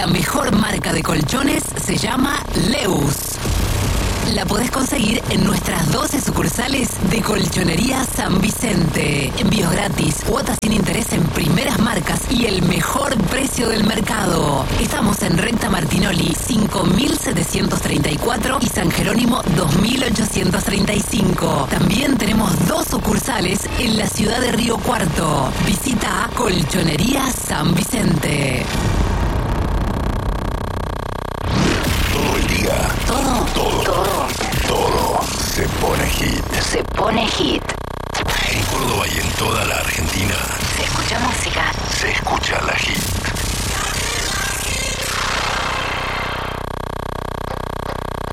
La mejor marca de colchones se llama Leus. La podés conseguir en nuestras 12 sucursales de Colchonería San Vicente. Envíos gratis, cuotas sin interés en primeras marcas y el mejor precio del mercado. Estamos en Recta Martinoli 5734 y San Jerónimo 2835. También tenemos 2 sucursales en la ciudad de Río Cuarto. Visita Colchonería San Vicente. Todo el día. Todo se pone hit. Se pone hit. En Córdoba y en toda la Argentina.